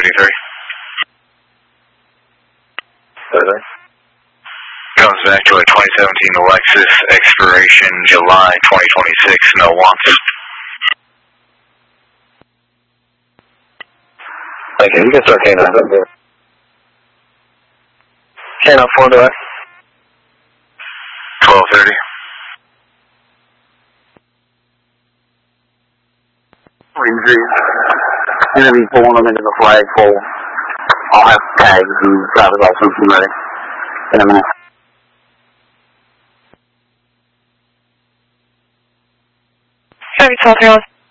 1233. Okay. Comes back to a 2017 Lexus, expiration July 2026, no wants. Thank you. You can start K9. K9 4 direct. 1230. And then we pull them into the flagpole. I'll have tags and driver's license and ready in a minute. Sorry, 1231.